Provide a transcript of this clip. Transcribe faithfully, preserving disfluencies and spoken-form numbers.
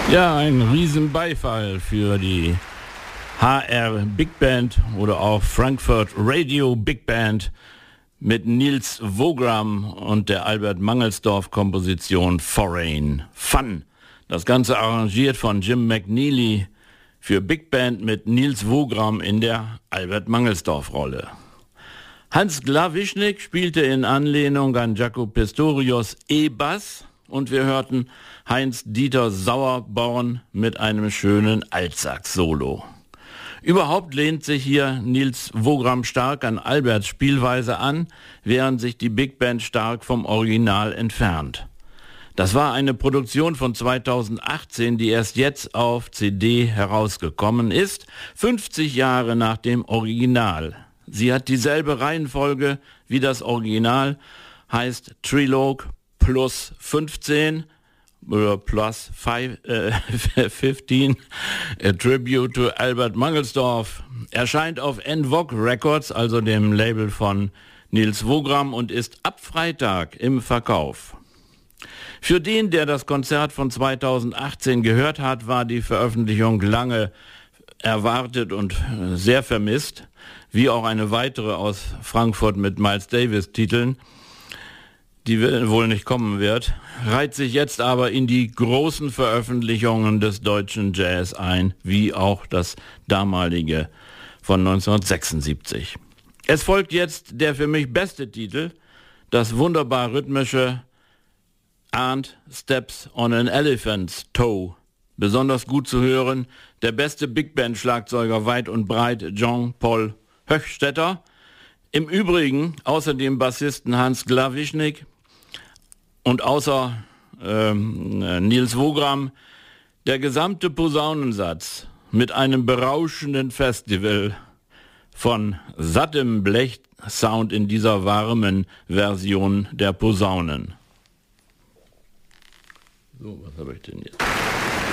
Ja, ein Riesenbeifall für die H R Big Band oder auch Frankfurt Radio Big Band mit Nils Wogram und der Albert Mangelsdorf-Komposition Foreign Fun. Das Ganze arrangiert von Jim McNeely für Big Band mit Nils Wogram in der Albert Mangelsdorf-Rolle. Hans Glawischnik spielte in Anlehnung an Jaco Pastorius E-Bass und wir hörten Heinz-Dieter Sauerborn mit einem schönen Altsax-Solo. Überhaupt lehnt sich hier Nils Wogram stark an Alberts Spielweise an, während sich die Big Band stark vom Original entfernt. Das war eine Produktion von zweitausendachtzehn, die erst jetzt auf C D herausgekommen ist, fünfzig Jahre nach dem Original. Sie hat dieselbe Reihenfolge wie das Original, heißt Trilog plus fünfzehn oder plus fünfzehn, a Tribute to Albert Mangelsdorf, erscheint auf N V O G Records, also dem Label von Nils Wogram, und ist ab Freitag im Verkauf. Für den, der das Konzert von zweitausendachtzehn gehört hat, war die Veröffentlichung lange erwartet und sehr vermisst, wie auch eine weitere aus Frankfurt mit Miles Davis Titeln, die wohl nicht kommen wird, reiht sich jetzt aber in die großen Veröffentlichungen des deutschen Jazz ein, wie auch das damalige von neunzehnhundertsechsundsiebzig. Es folgt jetzt der für mich beste Titel, das wunderbar rhythmische Ant Steps on an Elephant's Toe. Besonders gut zu hören, der beste Big Band Schlagzeuger weit und breit, Jean-Paul Höchstädter. Im Übrigen außer dem Bassisten Hans Glawischnik und außer ähm, Nils Wogram der gesamte Posaunensatz mit einem berauschenden Festival von sattem Blechsound in dieser warmen Version der Posaunen. So, was habe ich denn jetzt?